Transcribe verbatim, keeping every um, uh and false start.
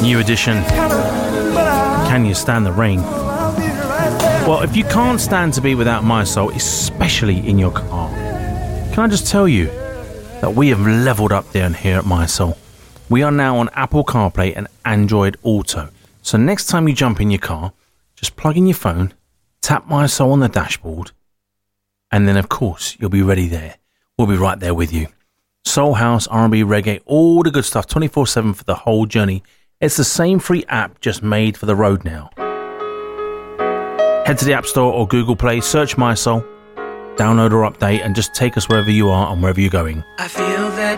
New edition. Can you stand the rain? Well, if you can't stand to be without My Soul, especially in your car, can I just tell you that we have leveled up down here at My Soul. We are now on Apple CarPlay and Android Auto. So next time you jump in your car, just plug in your phone, tap My Soul on the dashboard, and then of course you'll be ready there. We'll be right there with you. Soul House, R and B, reggae, all the good stuff, twenty-four seven for the whole journey. It's the same free app, just made for the road now. Head to the App Store or Google Play, search My Soul, download or update, and just take us wherever you are and wherever you're going. I feel that